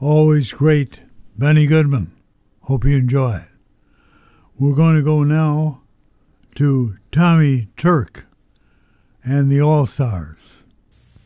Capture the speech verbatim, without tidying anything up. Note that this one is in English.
Always great, Benny Goodman. Hope you enjoy it. We're going to go now to Tommy Turk and the All-Stars.